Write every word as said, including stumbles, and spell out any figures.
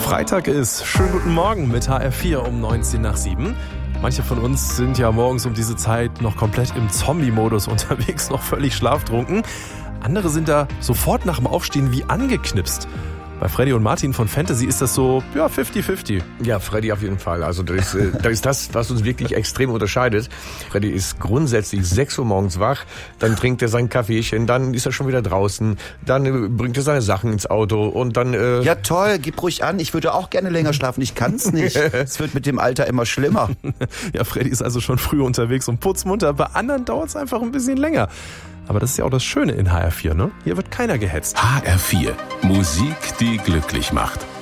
Freitag ist. Schönen guten Morgen mit H R vier um neunzehn nach sieben. Manche von uns sind ja morgens um diese Zeit noch komplett im Zombie-Modus unterwegs, noch völlig schlaftrunken. Andere sind da sofort nach dem Aufstehen wie angeknipst. Bei Freddy und Martin von Fantasy ist das so, ja, fifty fifty. Ja, Freddy auf jeden Fall. Also das ist, das ist das, was uns wirklich extrem unterscheidet. Freddy ist grundsätzlich sechs Uhr morgens wach, dann trinkt er sein Kaffeechen, dann ist er schon wieder draußen, dann bringt er seine Sachen ins Auto und dann... Äh ja toll, gib ruhig an, ich würde auch gerne länger schlafen, ich kann's nicht. Es wird mit dem Alter immer schlimmer. Ja, Freddy ist also schon früh unterwegs und putzmunter, bei anderen dauert's einfach ein bisschen länger. Aber das ist ja auch das Schöne in H R vier, ne? Hier wird keiner gehetzt. H R vier. Musik, die glücklich macht.